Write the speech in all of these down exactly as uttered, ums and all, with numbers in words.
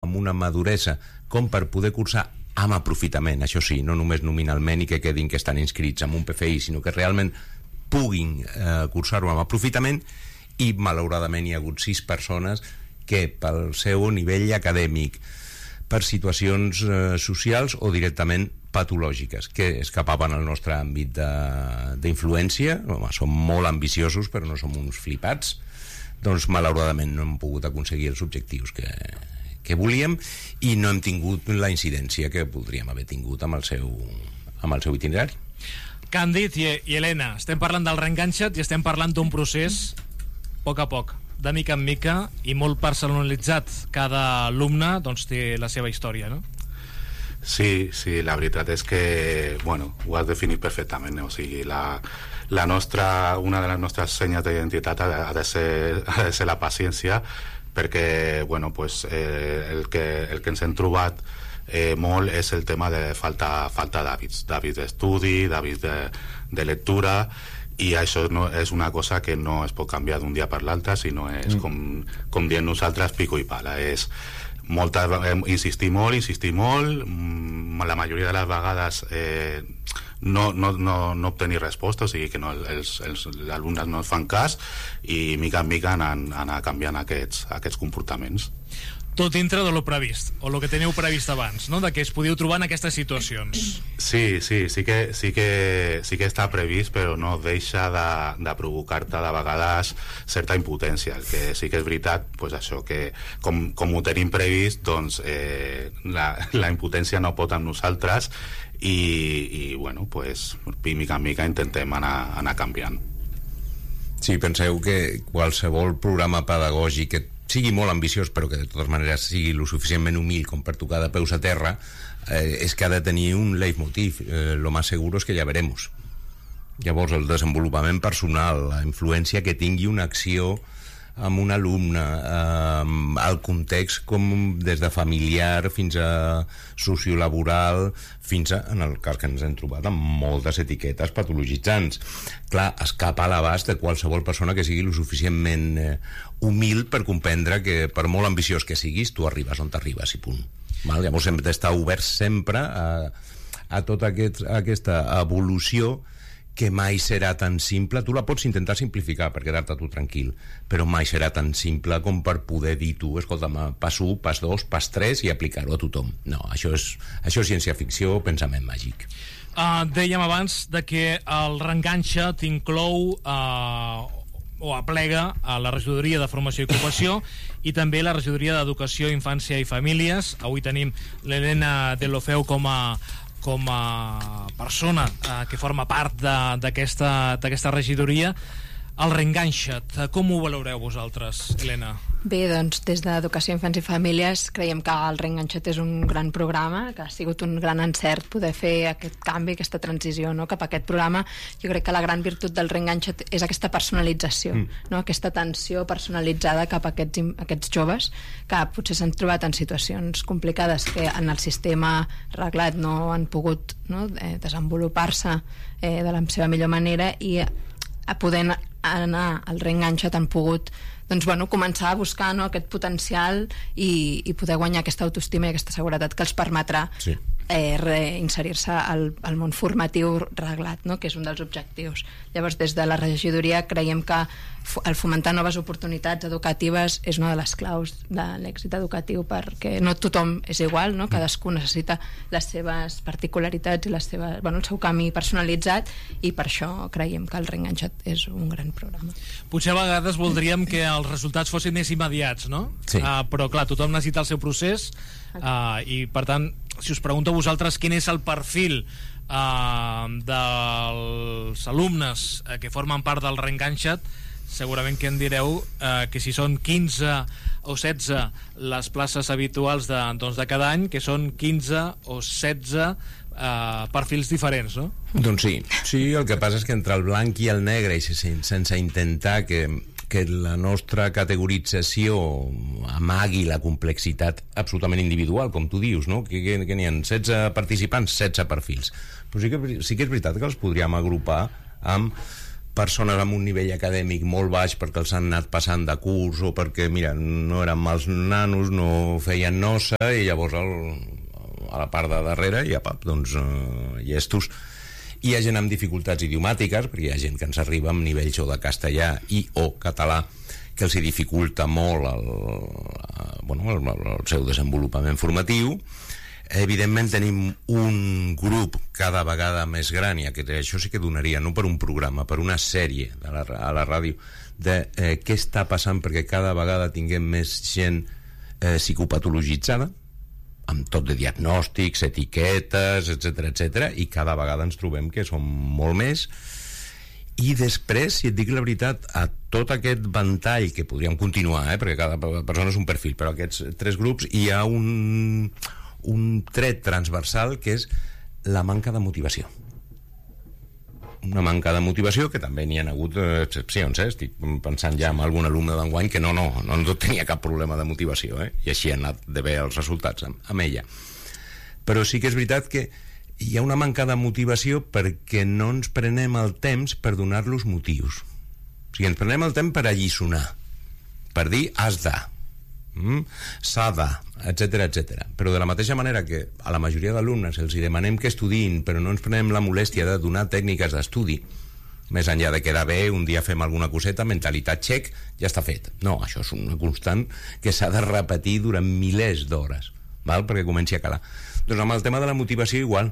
amb una maduresa com per poder cursar amb aprofitament, això sí, no només nominalment i que quedin que estan inscrits en un P F I, sinó que realment puguin eh, cursar-ho amb aprofitament. I malauradament hi ha hagut sis persones que pel seu nivell acadèmic, per situacions eh, socials o directament patològiques que escapaven al nostre àmbit d'influència. Som molt ambiciosos però no som uns flipats, doncs malauradament no hem pogut aconseguir els objectius que, que volíem i no hem tingut la incidència que voldríem haver tingut amb el seu, amb el seu itinerari. Càndid i, i Helena, estem parlant del reenganxa't i estem parlant d'un procés a poc a poc, de mica en mica i molt personalitzat. Cada alumne doncs té la seva història, no? Sí, sí, la veritat és que, bueno, ho has definit perfectament, o sigui, la, la nostra, una de les nostres senyes d'identitat ha, ha, de ser, ha de ser la paciència, perquè, bueno, pues, eh, el, que, el que ens hem trobat eh, molt és el tema de falta, falta d'hàbits, d'hàbits d'estudi, d'hàbits de, de lectura, i això no, és una cosa que no es pot canviar d'un dia per l'altre, sinó és mm. com, com diem nosaltres, pico i pala. És molta, eh, insistir molt, insistir molt, mm, la majoria de les vegades eh, no, no, no, no obtenir resposta, o sigui que no, els, els alumnes no es fan cas i mica en mica anar, anar canviant aquests, aquests comportaments. Tot dintre de lo previst, o lo que teniu previst abans, no? De que es podíeu trobar en aquestes situacions. Sí, sí, sí que, sí que, sí que està previst, però no deixa de, de provocar-te de vegades certa impotència. El que sí que és veritat, pues això, que com, com ho tenim previst, doncs eh, la, la impotència no pot amb nosaltres i, i bueno, pues, mica en mica intentem anar, anar canviant. Sí, penseu que qualsevol programa pedagògic que sigui molt ambiciós però que de totes maneres sigui lo suficientment humil com per tocar de peus a terra, eh, és que ha de tenir un leitmotiv. Eh, lo más seguro es que ya veremos. Llavors el desenvolupament personal, la influència que tingui una acció amb un alumne, eh, el context com des de familiar fins a sociolaboral, fins a, en el cas que ens hem trobat amb moltes etiquetes patologitzants. Clar, escapa a l'abast de qualsevol persona que sigui lo suficientment eh, humil per comprendre que per molt ambiciós que siguis, tu arribes on t'arribes i punt. Val? Llavors hem d'estar oberts sempre a, a tota aquest, a aquesta evolució que mai serà tan simple. Tu la pots intentar simplificar per quedar-te tu tranquil, però mai serà tan simple com per poder dir tu, escolta'm, pas u, pas dos, pas tres i aplicar-ho a tothom. No, això és, això és ciència-ficció, pensament màgic. Uh, dèiem abans de que el reenganxa t'inclou uh, o aplega a la regidoria de Formació i Ocupació i també la regidoria d'Educació, Infància i Famílies. Avui tenim l'Helena Deulofeu com a com a persona eh, que forma part d'aquesta d'aquesta regidoria. El reenganxa't, com ho valoreu vosaltres, Helena? Bé, doncs des d'Educació, Infància i Famílies creiem que el reenganxa't és un gran programa, que ha sigut un gran encert poder fer aquest canvi, aquesta transició, no?, cap a aquest programa. Jo crec que la gran virtut del reenganxa't és aquesta personalització, mm. no?, aquesta atenció personalitzada cap a aquests, aquests joves que potser s'han trobat en situacions complicades que en el sistema reglat no han pogut, no?, eh, desenvolupar-se eh, de la seva millor manera, i a poder anar al reenganxa't han pogut, doncs, bueno, començar a buscar, no?, aquest potencial i, i poder guanyar aquesta autoestima i aquesta seguretat que els permetrà sí. eh, reinserir-se al, al món formatiu reglat, no?, que és un dels objectius. Llavors, des de la regidoria creiem que el fomentar noves oportunitats educatives és una de les claus de l'èxit educatiu, perquè no tothom és igual, no?, cadascú necessita les seves particularitats i les seves, bueno, el seu camí personalitzat, i per això creiem que el reenganxa't és un gran programa. Potser a vegades voldríem que els resultats fossin més immediats, no? Sí. Uh, però clar, tothom necessita el seu procés uh, i per tant, si us pregunto a vosaltres quin és el perfil uh, dels alumnes uh, que formen part del reenganxa't, segurament que en direu eh, que si són quinze o setze les places habituals de, doncs de cada any, que són quinze o setze eh, perfils diferents, no? Doncs sí, sí, el que passa és que entre el blanc i el negre, i sense, sense intentar que, que la nostra categorització amagui la complexitat absolutament individual, com tu dius, no?, que, que, que n'hi ha setze participants, setze perfils, però sí que, sí que és veritat que els podríem agrupar amb persones amb un nivell acadèmic molt baix perquè els han anat passant de curs o perquè, mira, no eren mals nanos, no feien nosa, i llavors el, a la part de darrere hi ha, doncs, uh, llestos. Hi ha gent amb dificultats idiomàtiques, perquè hi ha gent que ens arriba amb nivells o de castellà i o català que els hi dificulta molt el, bueno, el, el seu desenvolupament formatiu. Evidentment tenim un grup cada vegada més gran, i això sí que donaria, no per un programa, per una sèrie de la, a la ràdio, de eh, què està passant perquè cada vegada tinguem més gent eh, psicopatologitzada, amb tot de diagnòstics, etiquetes, etcètera, etcètera, i cada vegada ens trobem que som molt més. I després, si et dic la veritat, a tot aquest ventall, que podríem continuar, eh, perquè cada persona és un perfil, però aquests tres grups hi ha un... un tret transversal que és la manca de motivació. Una manca de motivació que també n'hi ha hagut excepcions, eh? Estic pensant ja en algun alumne d'enguany que no, no, no, no tenia cap problema de motivació, eh? I així han anat de bé els resultats amb, amb ella. Però sí que és veritat que hi ha una manca de motivació perquè no ens prenem el temps per donar-los motius. O sigui, ens prenem el temps per alliçonar, per dir has de, Mm? s'ha de, etcètera, etcètera. Però de la mateixa manera que a la majoria d'alumnes els hi demanem que estudiïn, però no ens prenem la molèstia de donar tècniques d'estudi, més enllà de quedar bé, un dia fem alguna coseta, mentalitat xec, ja està fet. No, això és una constant que s'ha de repetir durant milers d'hores, val? Perquè comenci a calar. Doncs amb el tema de la motivació igual.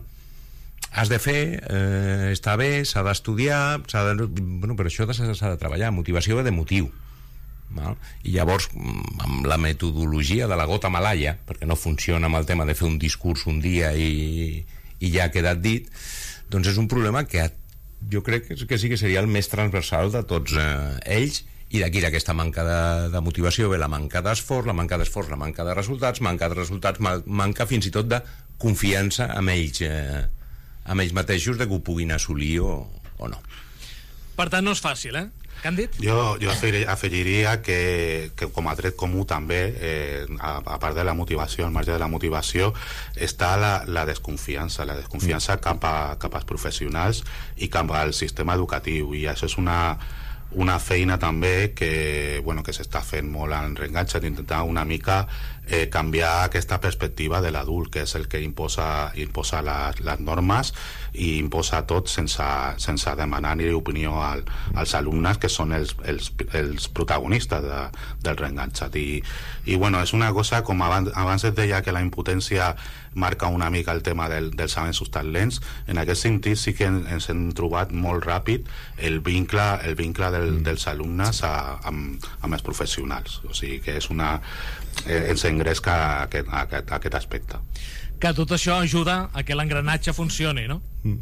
Has de fer, eh, està bé, s'ha d'estudiar, s'ha de... Bueno, però això s'ha de treballar. Motivació ve de motiu. Val? I llavors amb la metodologia de la gota malaia, perquè no funciona amb el tema de fer un discurs un dia i, i ja ha quedat dit, doncs és un problema que jo crec que sí que seria el més transversal de tots eh, ells, i d'aquí d'aquesta manca de, de motivació ve la manca d'esforç, la manca d'esforç, la manca de resultats, manca de resultats, manca fins i tot de confiança amb ells, eh, amb ells mateixos, de que ho puguin assolir o, o no. Per tant, no és fàcil, eh? Càndid? Jo, jo afegiria que, que com a tret comú també, eh, a, a part de la motivació, al marge de la motivació, està la, la desconfiança, la desconfiança cap, a, cap als professionals i cap al sistema educatiu, i això és una, una feina també que, bueno, que s'està fent molt en Reenganxa, d'intentar una mica eh, canviar aquesta perspectiva de l'adult, que és el que imposa, imposa les, les normes i imposa tot sense, sense demanar ni opinió al, als alumnes, que són els, els, els protagonistes de, del Reenganxat. I, i bueno, és una cosa, com abans, abans es deia que la impotència marca una mica el tema del, dels avenços tan lents, en aquest sentit sí que ens hem trobat molt ràpid el vincle, el vincle del, dels alumnes a, amb, amb els professionals. O sigui que és una... Eh, ens engresca aquest, aquest, aquest aspecte. Que tot això ajuda a que l'engranatge funcioni, no?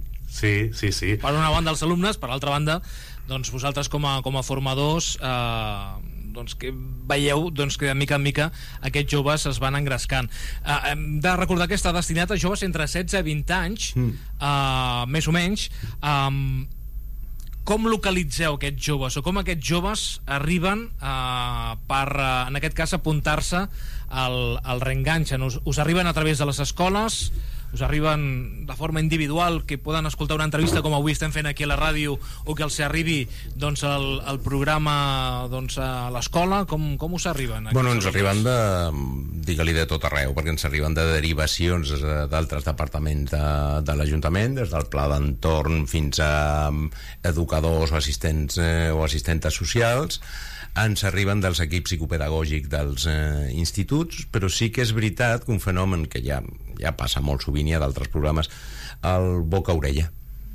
Sí, sí, sí. Per una banda els alumnes, per l'altra banda doncs vosaltres com a, com a formadors eh, doncs que veieu doncs, que de mica en mica aquests joves es van engrescant. Eh, hem de recordar que està destinat a joves entre setze i vint anys, mm. eh, més o menys. Eh, com localitzeu aquests joves, o com aquests joves arriben eh, per, eh, en aquest cas, apuntar-se al, al Reenganxa? Us, us arriben a través de les escoles? Us arriben de forma individual, que poden escoltar una entrevista com avui estem fent aquí a la ràdio, o que els arribi doncs, el, el programa doncs, a l'escola? Com, com us arriben? Bueno, ens arriben de, digue-li, de tot arreu, perquè ens arriben de derivacions d'altres departaments de, de l'Ajuntament, des del pla d'entorn fins a educadors o assistents eh, o assistentes socials. Ens arriben dels equips psicopedagògics dels eh, instituts, però sí que és veritat que un fenomen que ja, ja passa molt sovint, hi ha d'altres programes, el boca-orella.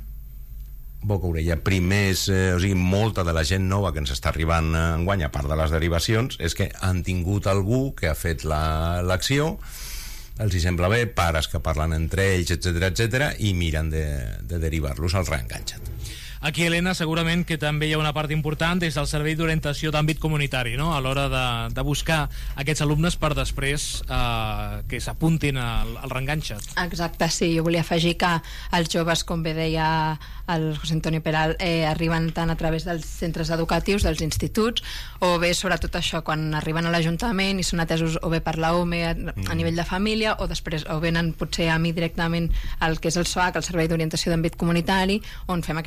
Boca-orella. Primer és, eh, o sigui, molta de la gent nova que ens està arribant enguany, a part de les derivacions, és que han tingut algú que ha fet l'acció, la, els hi sembla bé, pares que parlen entre ells, etcètera, etcètera, i miren de, de derivar-los al Reenganxat. Aquí, Helena, segurament que també hi ha una part important des del servei d'orientació d'àmbit comunitari, no? A l'hora de, de buscar aquests alumnes per després eh, que s'apuntin al, al Reenganxat. Exacte, sí. Jo volia afegir que els joves, com bé deia el José Antonio Peral, eh, arriben tant a través dels centres educatius, dels instituts, o bé, sobretot això, quan arriben a l'Ajuntament i són atesos o bé per la O M E a, a nivell de família, o després o venen potser a mi directament el que és el S O A C, el Servei d'Orientació d'Àmbit Comunitari, on fem aquesta detecció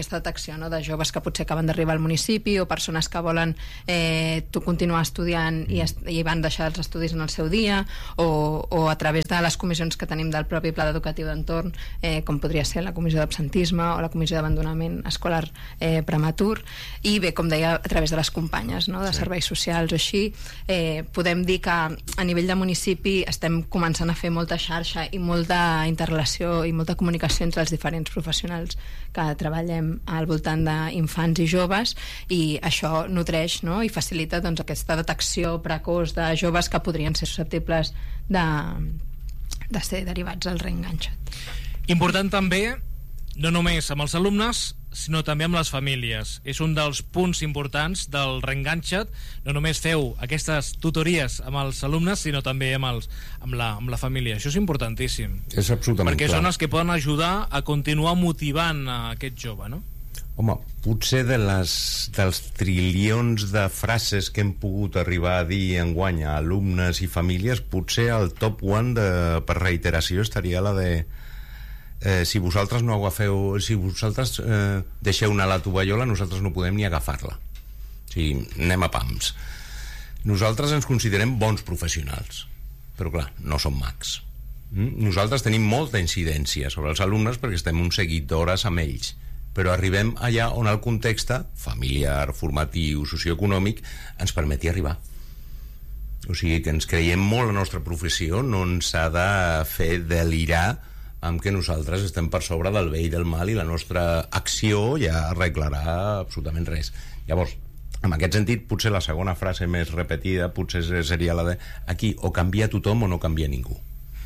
selecció, no?, de joves que potser acaben d'arribar al municipi o persones que volen eh, continuar estudiant i, est i van deixar els estudis en el seu dia, o, o a través de les comissions que tenim del propi pla educatiu d'entorn, eh, com podria ser la comissió d'absentisme o la comissió d'abandonament escolar eh, prematur, i bé, com deia, a través de les companyes, no?, de sí. serveis socials o així. Eh, podem dir que a nivell de municipi estem començant a fer molta xarxa i molta interrelació i molta comunicació entre els diferents professionals que treballem al voltant d'infants i joves, i això nodreix, no?, i facilita, doncs, aquesta detecció precoç de joves que podrien ser susceptibles de, de ser derivats al reenganxat. Important també, no només amb els alumnes, sinó també amb les famílies. És un dels punts importants del reenganxat. No només feu aquestes tutories amb els alumnes, sinó també amb, els, amb, la, amb la família. Això és importantíssim. És absolutament perquè clar. Són els que poden ajudar a continuar motivant a aquest jove, no? Home, potser de les, dels trilions de frases que hem pogut arribar a dir enguany a alumnes i famílies, potser el top one de, per reiteració estaria la de Eh, si vosaltres no agafeu, si vosaltres eh, deixeu anar la tovallola, nosaltres no podem ni agafar-la. O sigui, anem a pams. Nosaltres ens considerem bons professionals, però clar, no som mags. Mm? Nosaltres tenim molta incidència sobre els alumnes perquè estem un seguit d'hores amb ells, però arribem allà on el context familiar, formatiu, socioeconòmic ens permeti arribar. O sigui que ens creiem molt la nostra professió, no ens ha de fer delirar amb que nosaltres estem per sobre del bé i del mal i la nostra acció ja arreglarà absolutament res. Llavors, en aquest sentit, potser la segona frase més repetida potser seria la de aquí o canvia tothom o no canvia ningú.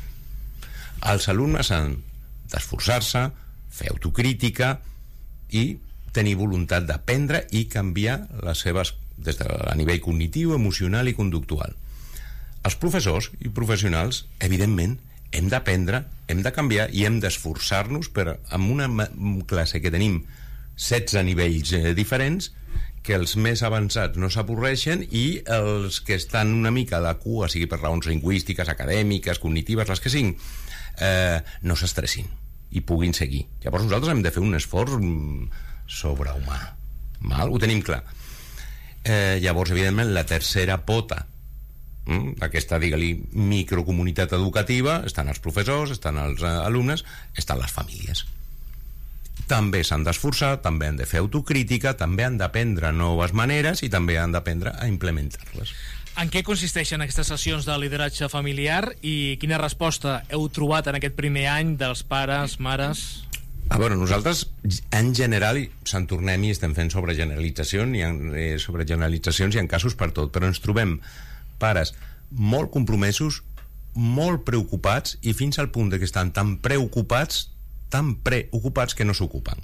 Els alumnes han d'esforçar-se, fer autocrítica i tenir voluntat d'aprendre i canviar les seves, des de a nivell cognitiu, emocional i conductual. Els professors i professionals, evidentment, hem d'aprendre, hem de canviar i hem d'esforçar-nos per, amb una classe que tenim setze nivells eh, diferents, que els més avançats no s'avorreixen i els que estan una mica a la cua, sigui per raons lingüístiques, acadèmiques, cognitives, les que siguin, eh, no s'estressin i puguin seguir. Llavors nosaltres hem de fer un esforç sobrehumà. Mal? Ho tenim clar. Eh, llavors, evidentment, la tercera pota Mm, aquesta, digue-li, microcomunitat educativa, estan els professors, estan els uh, alumnes, estan les famílies. També s'han d'esforçar, també han de fer autocrítica, també han d'aprendre noves maneres i també han d'aprendre a implementar-les. En què consisteixen aquestes sessions de lideratge familiar i quina resposta heu trobat en aquest primer any dels pares, mares? A veure, nosaltres en general se'n tornem i estem fent sobre generalitzacions i en, eh, sobre generalitzacions i en casos per tot, però ens trobem pares molt compromesos, molt preocupats i fins al punt de que estan tan preocupats tan preocupats que no s'ocupen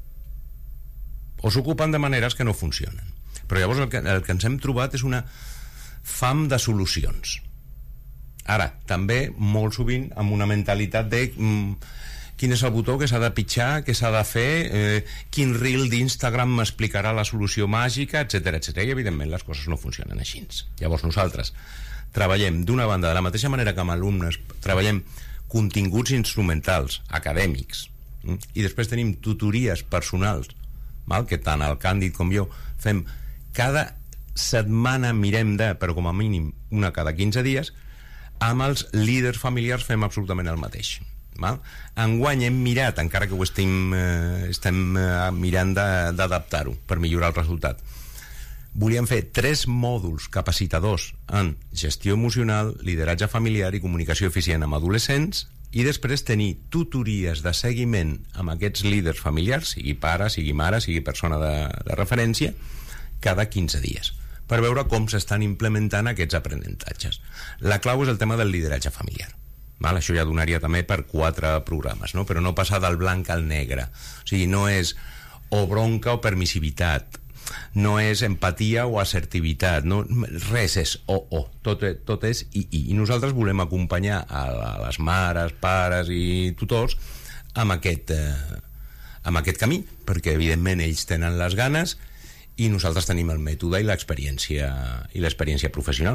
o s'ocupen de maneres que no funcionen. Però llavors el que, el que ens hem trobat és una fam de solucions. Ara, també molt sovint amb una mentalitat de mm, quin és el botó que s'ha de pitjar, què s'ha de fer, eh, quin reel d'Instagram m'explicarà la solució màgica, etcètera, etcètera. I evidentment les coses no funcionen així. Llavors nosaltres treballem d'una banda, de la mateixa manera que amb alumnes, treballem continguts instrumentals, acadèmics, mm? i després tenim tutories personals, mal? Que tant el Càndid com jo fem cada setmana, mirem de, però com a mínim una cada quinze dies, amb els líders familiars fem absolutament el mateix. Val? Enguany hem mirat, encara que ho estem, eh, estem eh, mirant d'adaptar-ho per millorar el resultat, volíem fer tres mòduls capacitadors en gestió emocional, lideratge familiar i comunicació eficient amb adolescents, i després tenir tutories de seguiment amb aquests líders familiars, sigui pare, sigui mare, sigui persona de, de referència, cada quinze dies, per veure com s'estan implementant aquests aprenentatges. La clau és el tema del lideratge familiar. Val? Això ja donaria també per quatre programes, no? Però no passar del blanc al negre. O sigui, no és o bronca o permissivitat, no és empatia o assertivitat, no? Res és o o, tot, tot és i i. I nosaltres volem acompanyar a les mares, pares i tutors amb aquest, eh, amb aquest camí, perquè evidentment ells tenen les ganes i nosaltres tenim el mètode i l'experiència i l'experiència professional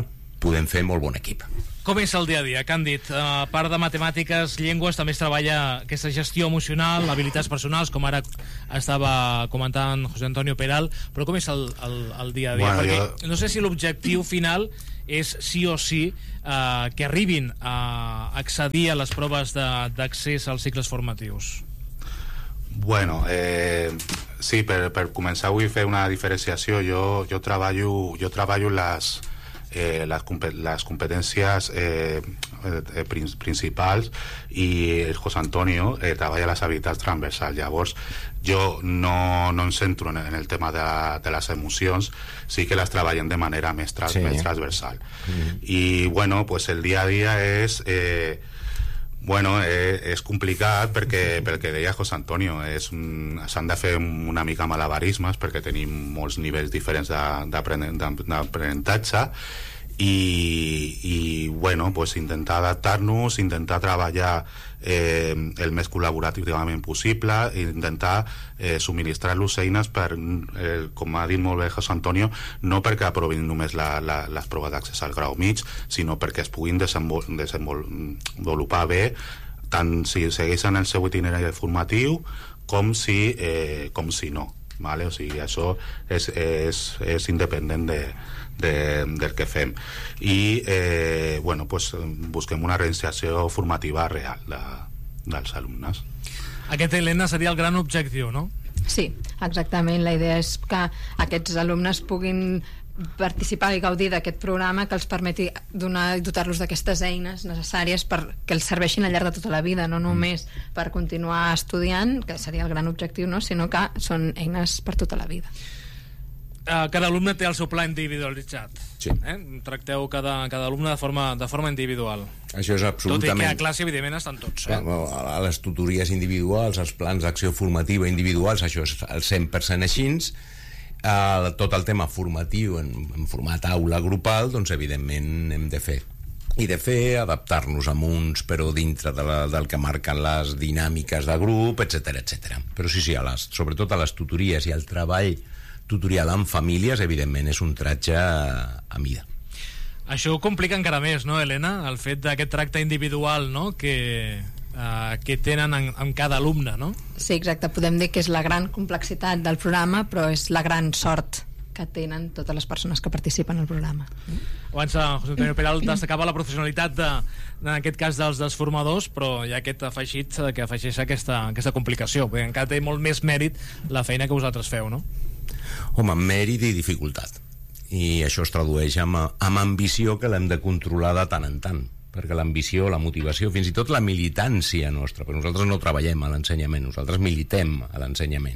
podem fer molt bon equip. Com és el dia a dia, Càndid? A part de matemàtiques, llengües, també es treballa aquesta gestió emocional, habilitats personals, com ara estava comentant José Antonio Peral, però com és el, el, el dia a dia? Bueno, Perquè jo... no sé si l'objectiu final és sí o sí eh, que arribin a accedir a les proves d'accés als cicles formatius. Bueno, eh, sí, per, per començar vull fer una diferenciació. Jo, jo treballo, jo treballo les... Eh, les, les competències eh, eh, principals i el José Antonio eh, treballa les habilitats transversals. Llavors jo no, no em centro en, en el tema de, de les emocions, sí que les treballen de manera més, tra sí. més transversal. Mm. I bueno, pues el dia a dia és eh, bueno, eh, és complicat perquè, perquè deia José Antonio, s'han de fer una mica malabarismes perquè tenim molts nivells diferents d'aprenentatge i, i bueno, pues intentar adaptar-nos, intentar treballar eh, el més col·laborativament possible, intentar eh, subministrar-los eines per, eh, com ha dit molt bé José Antonio, no perquè aprovin només la, la, les proves d'accés al grau mig, sinó perquè es puguin desenvol desenvolupar bé, tant si segueixen el seu itinerari formatiu com si, eh, com si no. Vale? O sigui, això és, és, és independent de, de, del que fem. I eh, bueno, pues, busquem una reinserció formativa real de, dels alumnes. Aquest, Helena, seria el gran objectiu, no? Sí, exactament. La idea és que aquests alumnes puguin participar i gaudir d'aquest programa que els permeti donar, dotar-los d'aquestes eines necessàries per que els serveixin al llarg de tota la vida, no només per continuar estudiant, que seria el gran objectiu, no? Sinó que són eines per tota la vida. Uh, cada alumne té el seu pla individualitzat. Sí. Eh? Tracteu cada, cada alumne de forma, de forma individual. Això és absolutament... Tot i que a classe, evidentment, estan tots. Eh? A les tutories individuals, els plans d'acció formativa individuals, això és el cent per cent així. Uh, tot el tema formatiu en, en format aula grupal, doncs evidentment hem de fer i de fer, adaptar-nos a uns però dintre de la, del que marquen les dinàmiques de grup, etcètera, etcètera. Però sí, sí, a les, sobretot a les tutories i el treball tutorial en famílies, evidentment és un tratge a, a mida. Això ho complica encara més, no, Helena? El fet d'aquest tracte individual, no?, que... Uh, que tenen en, en cada alumne, no? Sí, exacte, podem dir que és la gran complexitat del programa, però és la gran sort que tenen totes les persones que participen al programa. Abans José Antonio Peral destacava la professionalitat de, en aquest cas dels, dels formadors, però hi ha aquest afegit que afegeix aquesta, aquesta complicació, perquè encara té molt més mèrit la feina que vosaltres feu, no? Home, mèrit i dificultat, i això es tradueix amb, amb ambició, que l'hem de controlar de tant en tant, perquè l'ambició, la motivació, fins i tot la militància nostra, perquè nosaltres no treballem a l'ensenyament, nosaltres militem a l'ensenyament.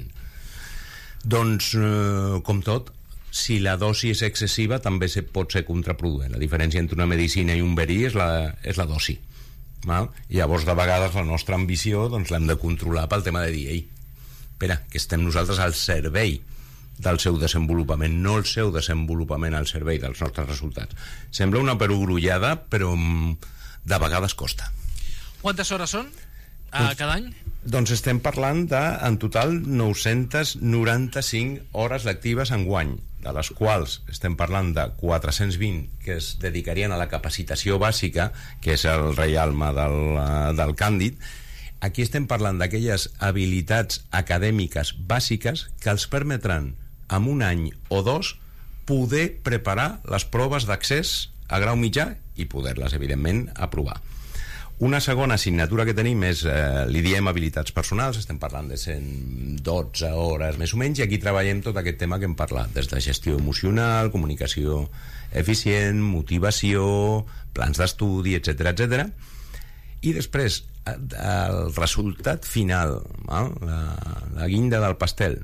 Doncs, eh, com tot, si la dosi és excessiva també se pot ser contraproduent. La diferència entre una medicina i un verí és la, és la dosi. Val? I llavors, de vegades, la nostra ambició doncs, l'hem de controlar pel tema de dir, ei, espera, que estem nosaltres al servei del seu desenvolupament, no el seu desenvolupament al servei dels nostres resultats. Sembla una perogrullada, però de vegades costa. Quantes hores són uh, doncs, cada any? Doncs estem parlant de, en total, nou-centes noranta-cinc hores lectives enguany, de les quals estem parlant de quatre-cents vint que es dedicarien a la capacitació bàsica, que és el reialme del, del Càndid. Aquí estem parlant d'aquelles habilitats acadèmiques bàsiques que els permetran en un any o dos poder preparar les proves d'accés a grau mitjà i poder-les, evidentment, aprovar. Una segona assignatura que tenim és, eh, li diem habilitats personals, estem parlant de cent dotze hores més o menys, i aquí treballem tot aquest tema que hem parlat, des de gestió emocional, comunicació eficient, motivació, plans d'estudi, etcètera, etcètera. I després, el resultat final, la, la guinda del pastel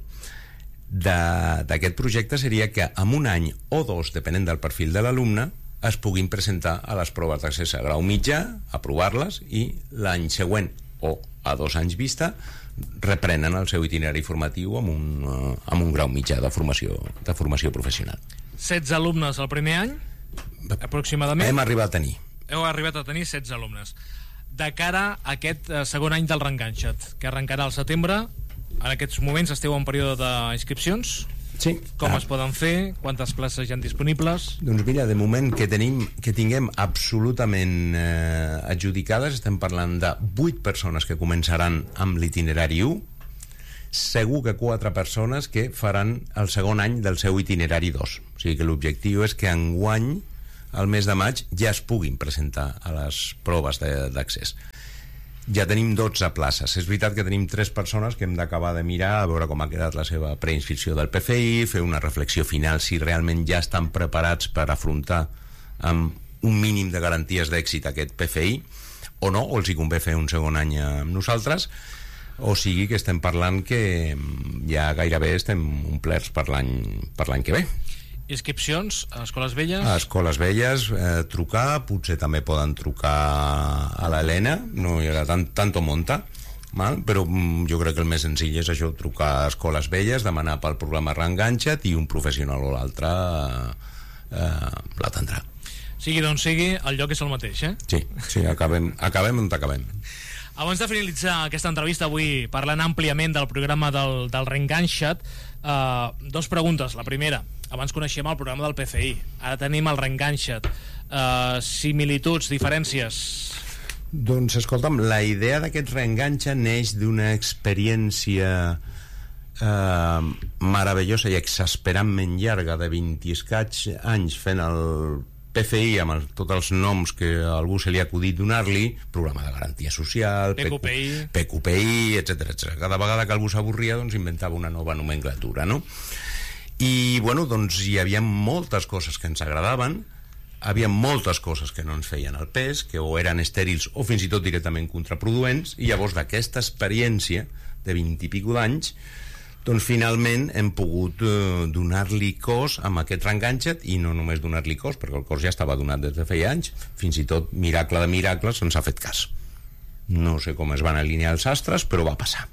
d'aquest projecte seria que en un any o dos, depenent del perfil de l'alumne, es puguin presentar a les proves d'accés a grau mitjà, aprovar-les, i l'any següent o a dos anys vista reprenen el seu itinerari formatiu amb un, amb un grau mitjà de formació, de formació professional. setze alumnes el primer any, aproximadament. Hem arribat a tenir. Heu arribat a tenir setze alumnes. De cara a aquest eh, segon any del Reenganxa't, que arrencarà al setembre, en aquests moments esteu en període d'inscripcions? Sí. Com ah. es poden fer? Quantes places hi ha disponibles? Doncs mira, de moment que tenim que tinguem absolutament eh, adjudicades, estem parlant de vuit persones que començaran amb l'itinerari u, segur que quatre persones que faran el segon any del seu itinerari dos. O sigui que l'objectiu és que enguany, al mes de maig, ja es puguin presentar a les proves d'accés. Ja tenim dotze places. És veritat que tenim tres persones que hem d'acabar de mirar a veure com ha quedat la seva preinscripció del P F I, fer una reflexió final si realment ja estan preparats per afrontar amb un mínim de garanties d'èxit aquest P F I o no, o els hi convé fer un segon any amb nosaltres, o sigui que estem parlant que ja gairebé estem omplerts per l'any per l'any que ve. Inscripcions a Escoles Velles? A Escoles Velles, eh, trucar, potser també poden trucar a l'Helena, no hi ha tant, tanto monta, mal? Però mm, jo crec que el més senzill és això, trucar a Escoles Velles, demanar pel programa Reenganxa't i un professional o l'altre eh, l'atendrà. Sigui d'on sigui, el lloc és el mateix, eh? Sí, sí, acabem, acabem on acabem. Abans de finalitzar aquesta entrevista, avui parlant àmpliament del programa del, del Reenganxa't, eh, dos preguntes. La primera, abans coneixíem el programa del P F I, ara tenim el Reenganxa't. Eh, similituds, diferències? Doncs, escolta'm, la idea d'aquest Reenganxa't neix d'una experiència eh, meravellosa i exasperantment llarga de vint i escaig anys fent el P F I amb el, tots els noms que a algú se li ha acudit donar-li, programa de garantia social, P Q P I, P Q P I, etcètera, etcètera. Cada vegada que algú s'avorria, doncs inventava una nova nomenclatura, no? I, bueno, doncs hi havia moltes coses que ens agradaven, havia moltes coses que no ens feien el pes, que o eren estèrils o fins i tot directament contraproduents, i llavors d'aquesta experiència de vint i pico d'anys, doncs finalment hem pogut eh, donar-li cos amb aquest Reenganxa't, i no només donar-li cos, perquè el cos ja estava donat des de feia anys, fins i tot miracle de miracles se'ns ha fet cas. No sé com es van alinear els astres, però va passar.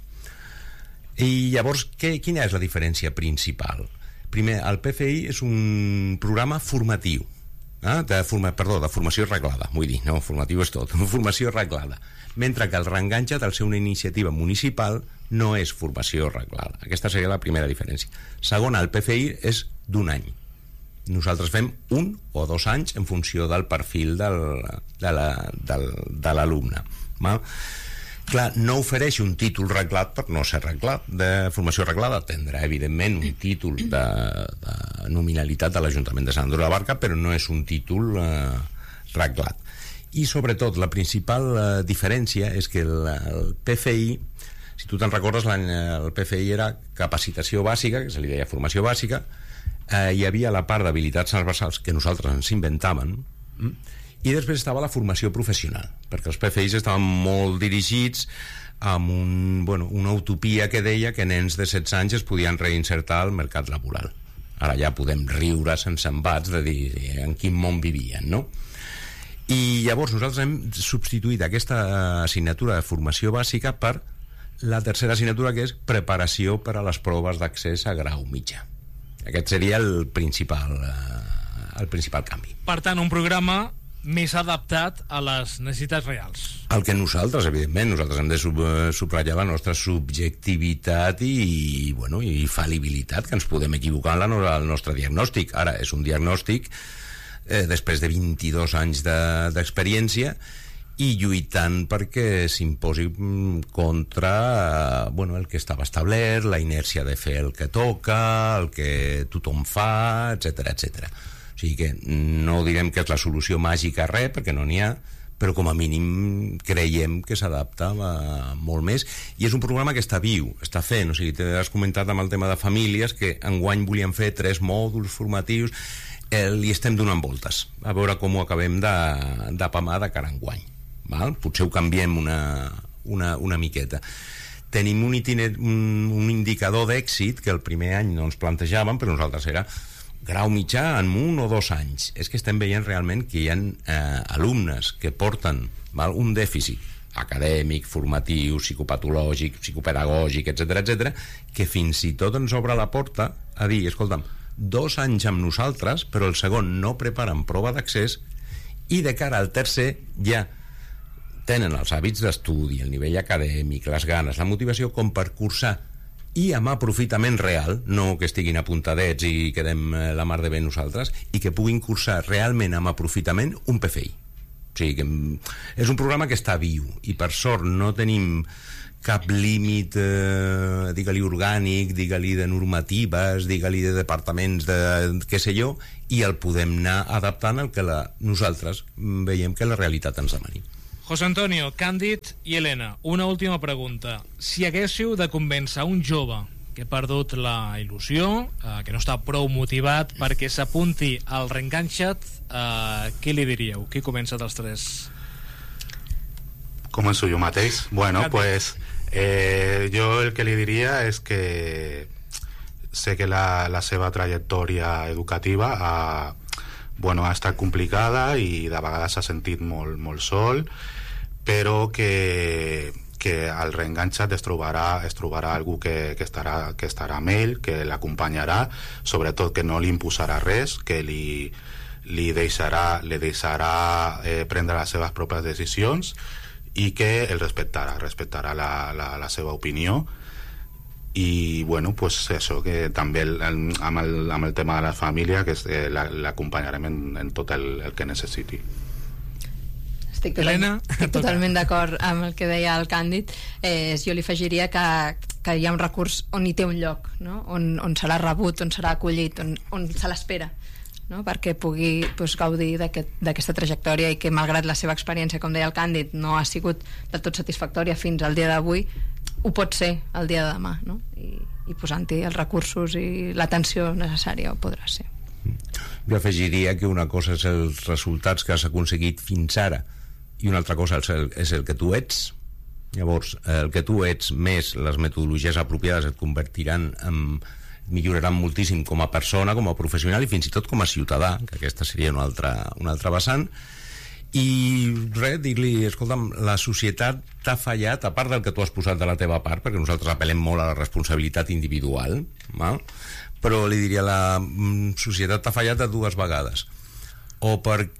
I llavors, què, quina és la diferència principal? Primer, el P F I és un programa formatiu, eh? de, forma, perdó, de formació reglada, vull dir, no, formatiu és tot, formació reglada, mentre que el Reenganxa't, al ser una iniciativa municipal, no és formació reglada. Aquesta seria la primera diferència. Segona, el P F I és d'un any. Nosaltres fem un o dos anys en funció del perfil del, de l'alumne. La, Clar, no ofereix un títol reglat per no ser reglat. De formació reglada tindrà, evidentment, un títol de, de nominalitat de l'Ajuntament de Sant Andreu de la Barca, però no és un títol eh, reglat. I, sobretot, la principal eh, diferència és que el, el P F I, si tu te'n recordes, el P F I era capacitació bàsica, que se li deia formació bàsica, eh, hi havia la part d'habilitats transversals que nosaltres ens inventàvem, hm? I després estava la formació professional, perquè els P F Is estaven molt dirigits amb un, bueno, una utopia que deia que nens de setze anys es podien reinsertar al mercat laboral. Ara ja podem riure sense embats de dir en quin món vivien, no? I llavors nosaltres hem substituït aquesta assignatura de formació bàsica per la tercera assignatura, que és preparació per a les proves d'accés a grau mitjà. Aquest seria el principal, el principal canvi. Per tant, un programa més adaptat a les necessitats reals. El que nosaltres, evidentment, nosaltres hem de sub subratllar la nostra subjectivitat i, bueno, i fal·libilitat, que ens podem equivocar en la, el nostre diagnòstic. Ara, és un diagnòstic eh, després de vint-i-dos anys d'experiència de, i lluitant perquè s'imposi contra eh, bueno, el que estava establert, la inèrcia de fer el que toca, el que tothom fa, etcètera, etcètera. O sigui que no direm que és la solució màgica a res, perquè no n'hi ha, però com a mínim creiem que s'adapta molt més. I és un programa que està viu, està fent. O sigui, t'has comentat amb el tema de famílies que enguany volíem fer tres mòduls formatius, eh, li estem donant voltes, a veure com ho acabem d'apamar de, de cara a enguany. Val? Potser ho canviem una, una, una miqueta. Tenim un, itiner, un, un indicador d'èxit que el primer any no ens plantejàvem, però nosaltres era grau mitjà en un o dos anys. És que estem veient realment que hi ha eh, alumnes que porten val, un dèficit acadèmic, formatiu, psicopatològic, psicopedagògic, etcètera, etcètera, que fins i tot ens obre la porta a dir, escolta'm, dos anys amb nosaltres, però el segon no preparen prova d'accés, i de cara al tercer ja tenen els hàbits d'estudi, el nivell acadèmic, les ganes, la motivació com per cursar i amb aprofitament real, no que estiguin apuntadets i quedem la mar de bé nosaltres, i que puguin cursar realment amb aprofitament un P F I. O sigui que és un programa que està viu, i per sort no tenim cap límit, eh, digue-li orgànic, digue-li de normatives, digue-li de departaments de què sé jo, i el podem anar adaptant al que la, nosaltres veiem que la realitat ens demani. José Antonio, Càndid i Helena, una última pregunta. Si haguéssiu de convèncer un jove que ha perdut la il·lusió, eh, que no està prou motivat perquè s'apunti al Reenganxa't, eh, què li diríeu? Qui comença dels tres? Començo jo mateix? Bueno, Càndid. pues eh, jo el que li diria és que sé que la, la seva trajectòria educativa ha, bueno, ha estat complicada i de vegades s'ha sentit molt, molt sol, però que, que al Reenganxa't es trobarà, es trobarà algú que, que, estarà, que estarà amb ell, que l'acompanyarà, sobretot que no li imposarà res, que li, li deixarà, li deixarà eh, prendre les seves pròpies decisions i que el respectarà, respectarà la, la, la seva opinió. I bueno, pues això, que també el, el, amb, el, amb el tema de la família, que eh, l'acompanyarem en, en tot el, el que necessiti. Estic totalment, estic totalment d'acord amb el que deia el Càndid. Eh, jo li afegiria que, que hi ha un recurs on hi té un lloc, no? on, on serà rebut, on serà acollit, on, on se l'espera, no? perquè pugui pues, gaudir d'aquesta aquest, trajectòria, i que malgrat la seva experiència, com deia el Càndid, no ha sigut del tot satisfactòria fins al dia d'avui, ho pot ser el dia de demà, no? I, i posant-hi els recursos i l'atenció necessària ho podrà ser. Jo afegiria que una cosa és els resultats que has aconseguit fins ara i una altra cosa és el, és el que tu ets. Llavors, el que tu ets més les metodologies apropiades et convertiran en, milloraran moltíssim com a persona, com a professional i fins i tot com a ciutadà, que aquesta seria una altra, una altra vessant. I res, dir-li, escolta'm, la societat t'ha fallat, a part del que tu has posat de la teva part, perquè nosaltres apel·lem molt a la responsabilitat individual, val? Però li diria, la societat t'ha fallat de dues vegades, o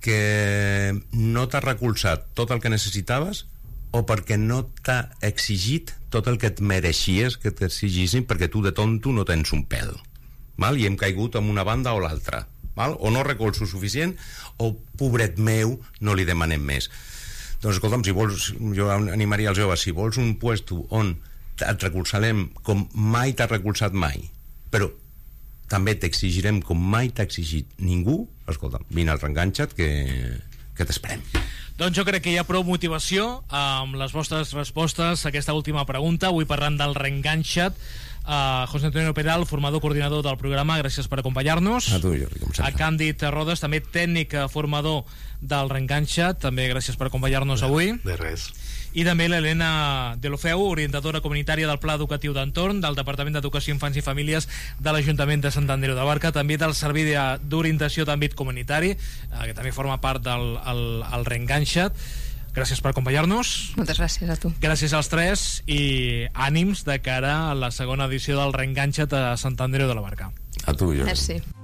perquè no t'ha recolzat tot el que necessitaves, o perquè no t'ha exigit tot el que et mereixies que t'exigissin, perquè tu de tonto no tens un pèl, val? I hem caigut en una banda o l'altra, val? O no recolzo suficient, o pobret meu, no li demanem més. Doncs escolta'm, si vols, jo animaria els joves, si vols un puesto on et recolzarem com mai t'ha recolzat mai, però també t'exigirem com mai t'ha exigit ningú, escolta'm, vine al Reenganxa't que, que t'esperem. Doncs jo crec que hi ha prou motivació amb les vostres respostes a aquesta última pregunta. Avui parlant del Reenganxa't. Uh, José Antonio Peral, formador coordinador del programa, gràcies per acompanyar-nos. A tu, Jordi, com sempre. A Càndid Rodes, també tècnic formador del Reenganxa't, també gràcies per acompanyar-nos avui. De res. I també l'Helena Delofeu, orientadora comunitària del Pla Educatiu d'Entorn, del Departament d'Educació, Infants i Famílies de l'Ajuntament de Sant Andreu de Barca, també del Servei d'Orientació d'Àmbit Comunitari, eh, que també forma part del el, el Reenganxa't. Gràcies per acompanyar-nos. Moltes gràcies a tu. Gràcies als tres i ànims de cara a la segona edició del Reenganxa't a Sant Andreu de la Barca. A tu, Jordi. Merci.